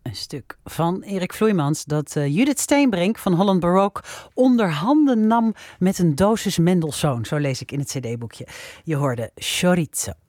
Een stuk van Erik Vloeimans dat Judith Steenbrink van Holland Baroque onder handen nam met een dosis Mendelssohn. Zo lees ik in het cd-boekje. Je hoorde Chorizo.